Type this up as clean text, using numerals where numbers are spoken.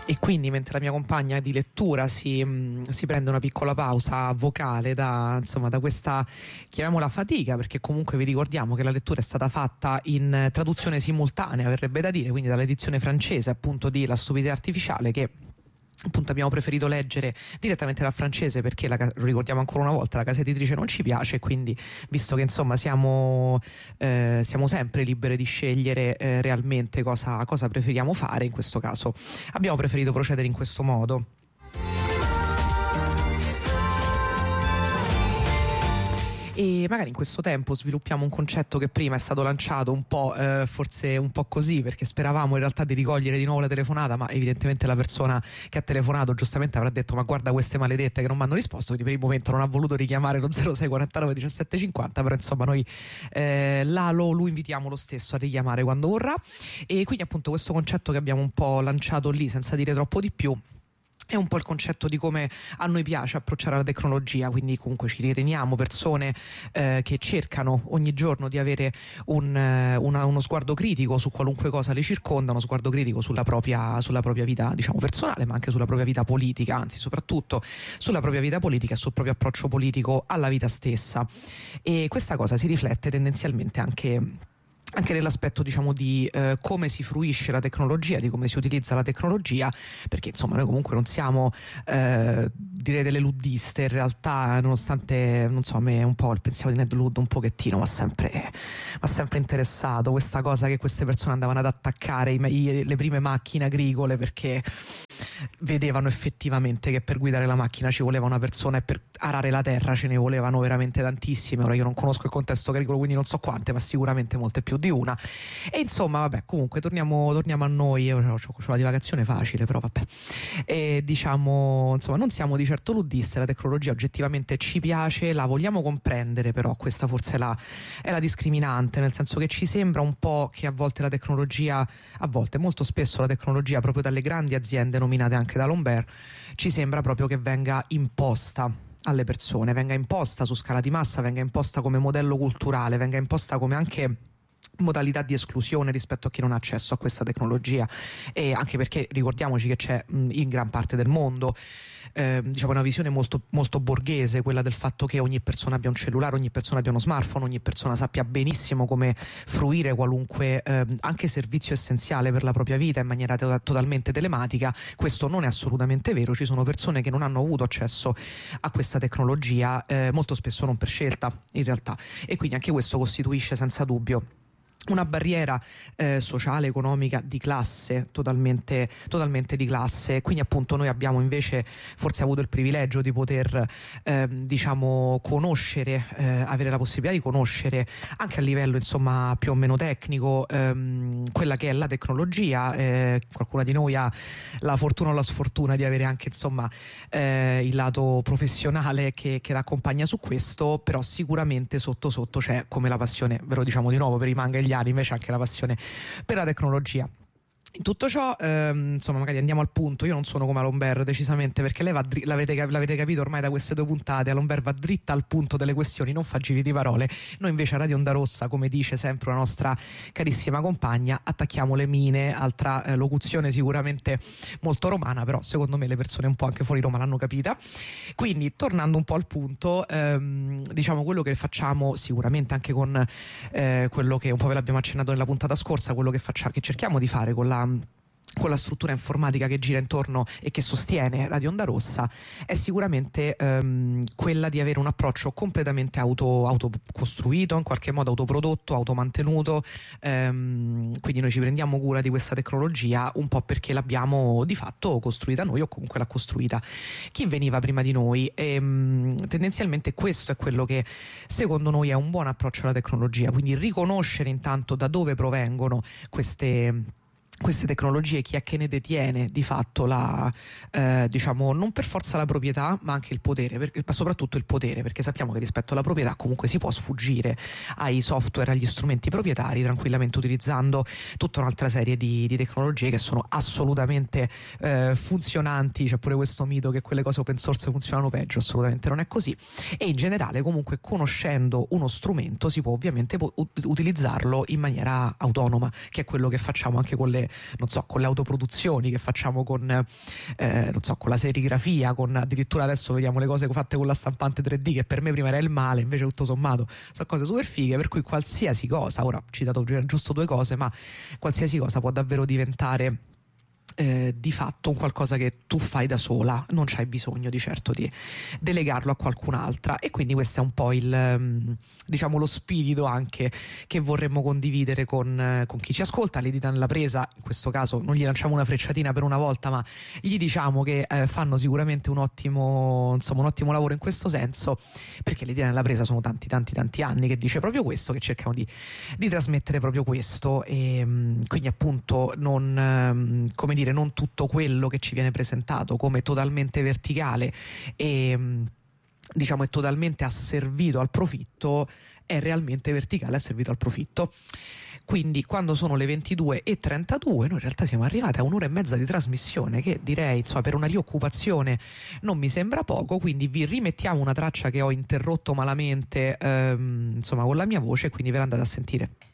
E quindi mentre la mia compagna di lettura si prende una piccola pausa vocale da questa, chiamiamola fatica, perché comunque vi ricordiamo che la lettura è stata fatta in traduzione simultanea, verrebbe da dire, quindi dall'edizione francese appunto di La stupidità artificiale, che appunto abbiamo preferito leggere direttamente dal francese perché lo ricordiamo ancora una volta, la casa editrice non ci piace, quindi visto che insomma siamo sempre liberi di scegliere realmente cosa preferiamo fare, in questo caso abbiamo preferito procedere in questo modo. E magari in questo tempo sviluppiamo un concetto che prima è stato lanciato un po' forse un po' così, perché speravamo in realtà di ricogliere di nuovo la telefonata, ma evidentemente la persona che ha telefonato giustamente avrà detto: ma guarda queste maledette che non mi hanno risposto, quindi per il momento non ha voluto richiamare lo 06 49 17 50, però insomma noi lo invitiamo lo stesso a richiamare quando vorrà. E quindi appunto questo concetto che abbiamo un po' lanciato lì senza dire troppo di più è un po' il concetto di come a noi piace approcciare la tecnologia, quindi comunque ci riteniamo persone che cercano ogni giorno di avere uno sguardo critico su qualunque cosa le circonda, uno sguardo critico sulla propria vita, diciamo, personale, ma anche sulla propria vita politica, anzi soprattutto sulla propria vita politica e sul proprio approccio politico alla vita stessa. E questa cosa si riflette tendenzialmente anche nell'aspetto, diciamo, di come si fruisce la tecnologia, di come si utilizza la tecnologia, perché insomma noi comunque non siamo direi delle luddiste in realtà, nonostante, non so, a me un po' il pensiero di Ned Ludd un pochettino m'ha sempre interessato questa cosa che queste persone andavano ad attaccare le prime macchine agricole perché vedevano effettivamente che per guidare la macchina ci voleva una persona e per arare la terra ce ne volevano veramente tantissime. Ora io non conosco il contesto agricolo, quindi non so quante, ma sicuramente molte più di una. E insomma vabbè, comunque torniamo a noi. Io ho la divagazione facile, però vabbè, e diciamo insomma non siamo di certo luddiste, la tecnologia oggettivamente ci piace, la vogliamo comprendere, però questa forse è la discriminante, nel senso che ci sembra un po' che a volte molto spesso la tecnologia proprio dalle grandi aziende nominate anche da Lombard ci sembra proprio che venga imposta alle persone, venga imposta su scala di massa, venga imposta come modello culturale, venga imposta come anche modalità di esclusione rispetto a chi non ha accesso a questa tecnologia. E anche perché ricordiamoci che c'è in gran parte del mondo diciamo una visione molto, molto borghese, quella del fatto che ogni persona abbia un cellulare, ogni persona abbia uno smartphone, ogni persona sappia benissimo come fruire qualunque anche servizio essenziale per la propria vita in maniera totalmente telematica. Questo non è assolutamente vero, ci sono persone che non hanno avuto accesso a questa tecnologia, molto spesso non per scelta in realtà, e quindi anche questo costituisce senza dubbio una barriera sociale, economica, di classe, totalmente di classe. Quindi appunto noi abbiamo invece forse avuto il privilegio di poter diciamo conoscere, avere la possibilità di conoscere anche a livello insomma più o meno tecnico quella che è la tecnologia. Qualcuno di noi ha la fortuna o la sfortuna di avere anche insomma il lato professionale che l'accompagna su questo, però sicuramente sotto c'è, come la passione, ve lo diciamo di nuovo, per i manga e gli anime, c'è anche la passione per la tecnologia. In tutto ciò, insomma, magari andiamo al punto. Io non sono come Lombard decisamente, perché lei l'avete capito ormai da queste 2 puntate, Lombard va dritta al punto delle questioni, non fa giri di parole. Noi invece a Radio Onda Rossa, come dice sempre la nostra carissima compagna, attacchiamo le mine, altra locuzione sicuramente molto romana, però secondo me le persone un po' anche fuori Roma l'hanno capita. Quindi tornando un po' al punto, diciamo quello che facciamo sicuramente anche con quello che un po' ve l'abbiamo accennato nella puntata scorsa, quello che cerchiamo di fare con la struttura informatica che gira intorno e che sostiene Radio Onda Rossa, è sicuramente quella di avere un approccio completamente autocostruito, in qualche modo autoprodotto, automantenuto. Quindi noi ci prendiamo cura di questa tecnologia un po' perché l'abbiamo di fatto costruita noi, o comunque l'ha costruita chi veniva prima di noi, e tendenzialmente questo è quello che secondo noi è un buon approccio alla tecnologia, quindi riconoscere intanto da dove provengono queste tecnologie, chi è che ne detiene di fatto diciamo non per forza la proprietà, ma anche il potere, ma soprattutto il potere, perché sappiamo che rispetto alla proprietà comunque si può sfuggire ai software, agli strumenti proprietari, tranquillamente utilizzando tutta un'altra serie di tecnologie che sono assolutamente funzionanti. C'è pure questo mito che quelle cose open source funzionano peggio, assolutamente non è così, e in generale comunque conoscendo uno strumento si può ovviamente utilizzarlo in maniera autonoma, che è quello che facciamo anche con le non so, con le autoproduzioni che facciamo con non so, con la serigrafia, con addirittura adesso vediamo le cose fatte con la stampante 3D, che per me prima era il male, invece tutto sommato sono cose super fighe, per cui qualsiasi cosa, ora ho citato giusto due cose, ma qualsiasi cosa può davvero diventare di fatto un qualcosa che tu fai da sola, non c'hai bisogno di certo di delegarlo a qualcun'altra, e quindi questo è un po' il diciamo lo spirito anche che vorremmo condividere con chi ci ascolta. Le dita nella presa, in questo caso non gli lanciamo una frecciatina per una volta, ma gli diciamo che fanno sicuramente un ottimo lavoro in questo senso, perché le dita nella presa sono tanti anni che dice proprio questo, che cercano di trasmettere proprio questo, e quindi appunto non come dire, non tutto quello che ci viene presentato come totalmente verticale e diciamo è totalmente asservito al profitto è realmente verticale, asservito al profitto. Quindi quando sono le 22:32 noi in realtà siamo arrivati a un'ora e mezza di trasmissione, che direi insomma per una rioccupazione non mi sembra poco, quindi vi rimettiamo una traccia che ho interrotto malamente insomma con la mia voce, quindi ve la andate a sentire.